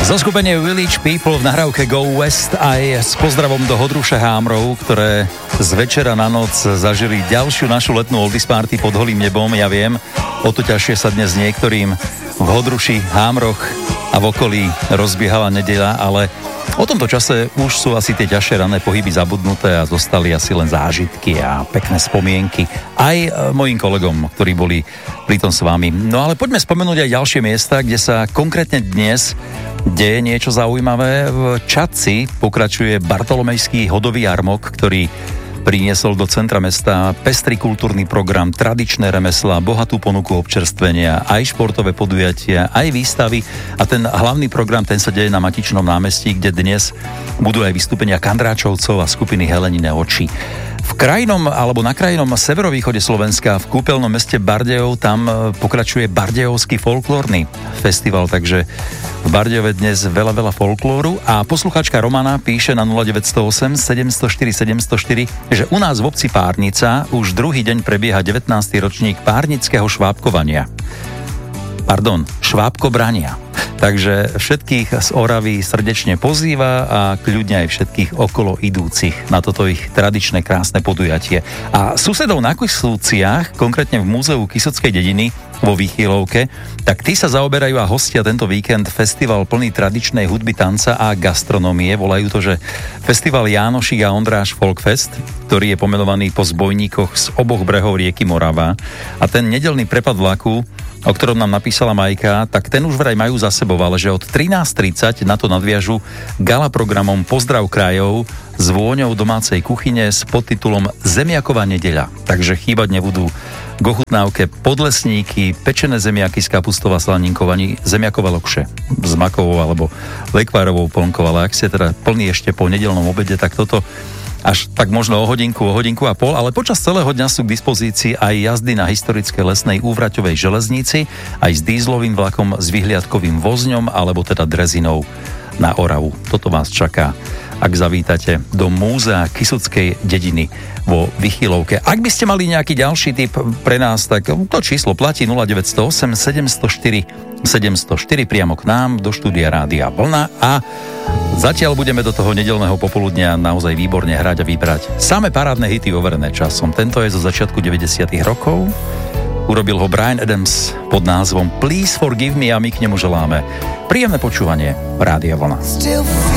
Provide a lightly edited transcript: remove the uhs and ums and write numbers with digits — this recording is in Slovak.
Zoskupenie Village People v nahrávke Go West aj s pozdravom do Hodruše Hámrov, ktoré z večera na noc zažili ďalšiu našu letnú oldies party pod holým nebom. Ja viem, o to ťažšie sa dnes niektorým v Hodruši, Hámroch a v okolí rozbiehala nedeľa, ale o tomto čase už sú asi tie ťažšie ranné pohyby zabudnuté a zostali asi len zážitky a pekné spomienky aj mojim kolegom, ktorí boli pritom s vami. No ale poďme spomenúť aj ďalšie miesta, kde sa konkrétne dnes deje niečo zaujímavé. V Čadci pokračuje Bartolomejský hodový jarmok, ktorý priniesol do centra mesta pestrý kultúrny program, tradičné remeslá, bohatú ponuku občerstvenia, aj športové podujatia, aj výstavy a ten hlavný program, ten sa deje na Matičnom námestí, kde dnes budú aj vystúpenia Kandráčovcov a skupiny Helenine oči. V krajnom alebo na krajnom severovýchode Slovenska v kúpeľnom meste Bardejov tam pokračuje Bardejovský folklórny festival, takže v Bardejove dnes veľa folklóru a poslucháčka Romana píše na 0908 704 704, že u nás v obci Párnica už druhý deň prebieha 19. ročník párnického švábkobrania. Takže všetkých z Oravy srdečne pozýva a kľudne aj všetkých okolo idúcich na toto ich tradičné krásne podujatie. A susedov na Kyslúciach, konkrétne v Múzeu Kysockej dediny vo Výchylovke, tak tí sa zaoberajú a hostia tento víkend festival plný tradičnej hudby, tanca a gastronómie. Volajú to, že festival Jánošík a Ondráš Folkfest, ktorý je pomenovaný po zbojníkoch z oboch brehov rieky Morava. A ten nedeľný prepad vlaku, o ktorom nám napísala Majka, tak ten už vraj majú za sebou, ale že od 13.30 na to nadviažu gala programom Pozdrav krajov s vôňou domácej kuchyne s podtitulom Zemiaková nedeľa. Takže chýbať nebudú k ochutnávke podlesníky, pečené zemiaky z kapustov a slanínkov, ani zemiakové lokše s makovou alebo lekvárovou plnkou, ale ak ste teda plný ešte po nedeľnom obede, tak toto až tak možno o hodinku a pol, ale počas celého dňa sú k dispozícii aj jazdy na historickej lesnej úvraťovej železnici, aj s dízlovým vlakom, s vyhliadkovým vozňom, alebo teda drezinou na Oravu. Toto vás čaká, ak zavítate do Múzea Kysuckej dediny vo Vychylovke. Ak by ste mali nejaký ďalší tip pre nás, tak to číslo platí 0908 704 704 priamo k nám do štúdia Rádia Vlna a zatiaľ budeme do toho nedeľného popoludnia naozaj výborne hrať a vybrať samé parádne hity overené časom. Tento je zo začiatku 90. rokov. Urobil ho Bryan Adams pod názvom Please Forgive Me a my k nemu želáme príjemné počúvanie Rádia Vlna.